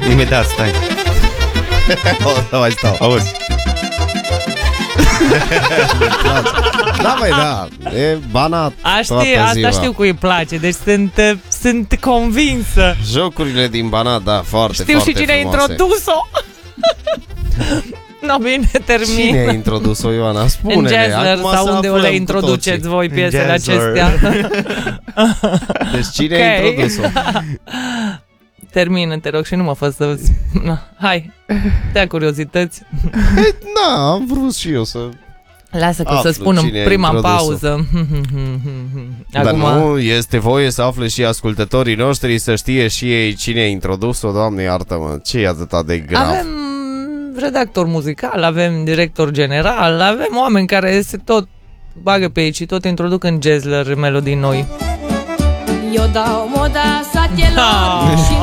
Imediat, stai. O să mai stau. Auzi. Da, băi, da. E Banat toată Asta ziua. știu cui îi place, deci sunt convinsă. Jocurile din Banat, da, foarte, Știu foarte și cine a frumoase. introdus-o. No, bine, termin. Cine a introdus-o, Ioana? Spune-ne. În Jazzler Acum sau să unde o aflăm le cu introduceți toții. voi piesele Jazzler. acestea. Deci cine Ok. a introdus-o? Termină, te rog, și nu mă fă să... Hai, te-a curiozități. Da, am vrut și eu să... Lasă că Aflu să spun în cine a prima introdus-o. pauză. Dar nu, este voie să afle și ascultătorii noștri, să știe și ei cine a introdus-o. Doamne, iartă-mă, ce e atât de grav? Avem redactor muzical, avem director general, avem oameni care se tot bagă pe aici și tot introduc în Jazzler melodii noi. Eu dau moda satelor și